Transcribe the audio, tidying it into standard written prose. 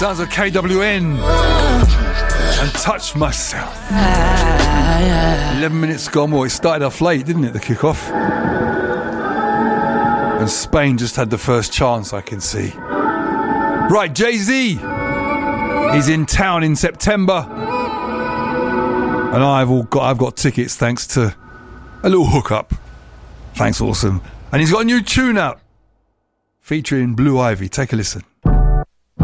Sounds of KWN and Touch Myself. 11 minutes gone. Well, it started off late, didn't it, the kickoff? And Spain just had the first chance, I can see. Right, Jay-Z is in town in September. And I've got tickets thanks to a little hookup. Thanks, awesome. And he's got a new tune out featuring Blue Ivy. Take a listen.